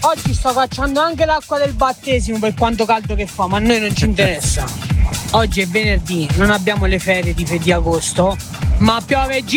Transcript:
Oggi sto facendo anche l'acqua del battesimo per quanto caldo che fa, ma a noi non ci interessa. Oggi è venerdì, non abbiamo le ferie di agosto, ma piove